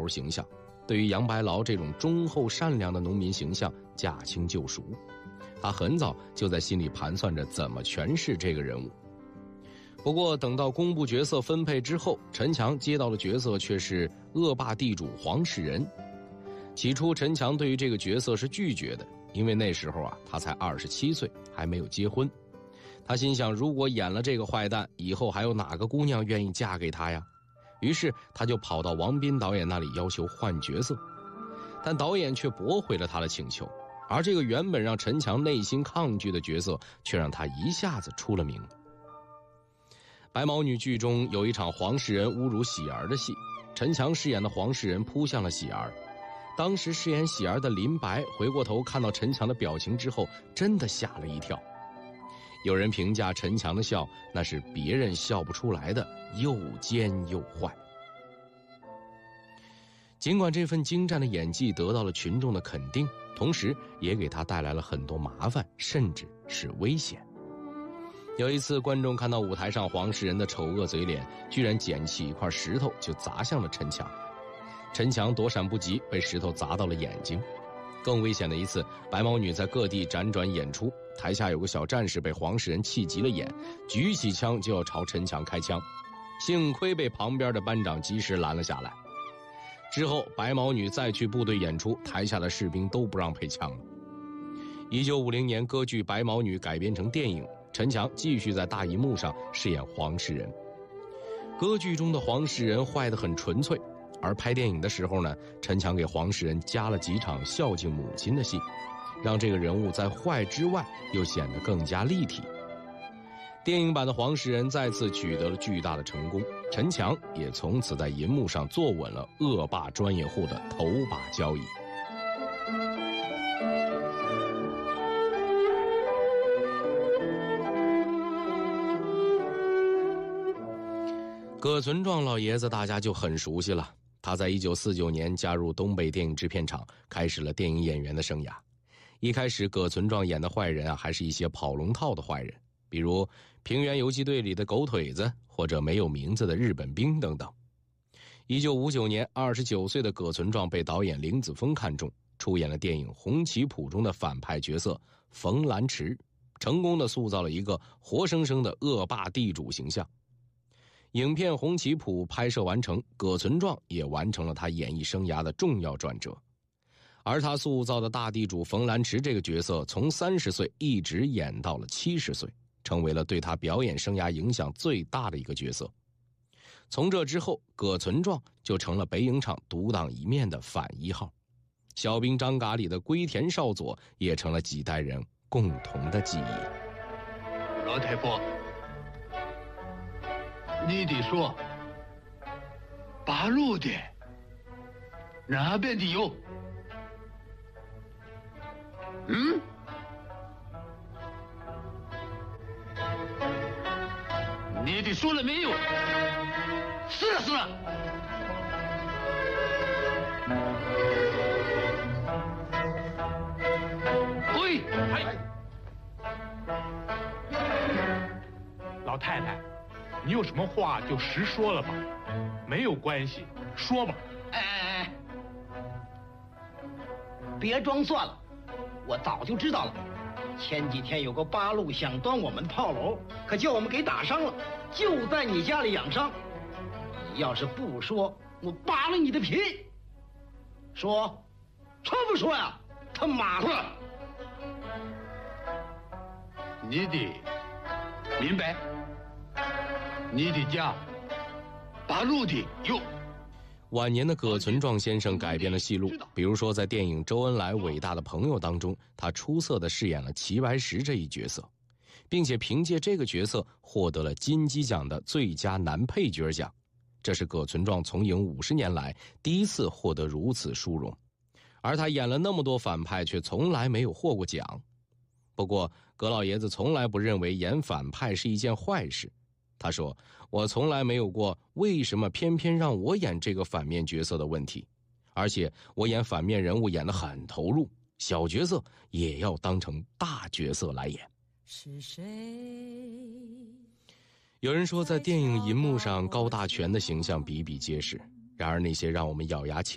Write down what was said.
形象，对于杨白劳这种忠厚善良的农民形象驾轻就熟。他很早就在心里盘算着怎么诠释这个人物。不过等到公布角色分配之后，陈强接到的角色却是恶霸地主黄世仁。起初陈强对于这个角色是拒绝的，因为那时候他才27岁，还没有结婚。他心想，如果演了这个坏蛋，以后还有哪个姑娘愿意嫁给他呀？于是他就跑到王斌导演那里要求换角色，但导演却驳回了他的请求。而这个原本让陈强内心抗拒的角色，却让他一下子出了名。白毛女剧中有一场黄世仁侮辱喜儿的戏，陈强饰演的黄世仁扑向了喜儿。当时饰演喜儿的林白回过头看到陈强的表情之后，真的吓了一跳。有人评价陈强的笑，那是别人笑不出来的，又尖又坏。尽管这份精湛的演技得到了群众的肯定，同时也给他带来了很多麻烦，甚至是危险。有一次，观众看到舞台上黄世仁的丑恶嘴脸，居然捡起一块石头就砸向了陈强。陈强躲闪不及，被石头砸到了眼睛。更危险的一次，白毛女在各地辗转演出，台下有个小战士被黄世仁气急了眼，举起枪就要朝陈强开枪，幸亏被旁边的班长及时拦了下来。之后白毛女再去部队演出，台下的士兵都不让配枪了。1950年歌剧《白毛女》改编成电影，陈强继续在大银幕上饰演黄世仁。歌剧中的黄世仁坏得很纯粹，而拍电影的时候呢，陈强给黄世仁加了几场孝敬母亲的戏，让这个人物在坏之外又显得更加立体。电影版的黄世仁再次取得了巨大的成功，陈强也从此在银幕上坐稳了恶霸专业户的头把交椅。葛存壮老爷子大家就很熟悉了，他在1949年加入东北电影制片厂，开始了电影演员的生涯。一开始葛存壮演的坏人还是一些跑龙套的坏人，比如《平原游击队》里的狗腿子，或者没有名字的日本兵等等。1959年29岁的葛存壮被导演林子峰看中，出演了电影《红旗谱》中的反派角色冯兰池，成功地塑造了一个活生生的恶霸地主形象。影片《红旗谱》拍摄完成，葛存壮也完成了他演艺生涯的重要转折。而他塑造的大地主冯兰池这个角色，从30岁一直演到了70岁，成为了对他表演生涯影响最大的一个角色。从这之后，葛存壮就成了北影厂独当一面的反一号。小兵张嘎里的龟田少佐也成了几代人共同的记忆。 老太婆，你得说，八路的哪边的有？你得说了没有？是了是了。喂， 老太太，你有什么话就实说了吧，没有关系，说吧。 哎，别装蒜了，我早就知道了。前几天有个八路想端我们炮楼，可叫我们给打伤了，就在你家里养伤。你要是不说，我扒了你的皮。说不说呀？他妈的！ 你得明白，你的家八路的有。 晚年的葛存壮先生改编了戏路，比如说在电影《周恩来伟大的朋友》当中，他出色地饰演了齐白石这一角色，并且凭借这个角色获得了金鸡奖的最佳男配角奖。这是葛存壮从影50年来第一次获得如此殊荣，而他演了那么多反派，却从来没有获过奖。不过葛老爷子从来不认为演反派是一件坏事。他说，我从来没有过为什么偏偏让我演这个反面角色的问题，而且我演反面人物演得很投入，小角色也要当成大角色来演。 是谁？ 有人说，在电影银幕上高大全的形象比比皆是，然而那些让我们咬牙切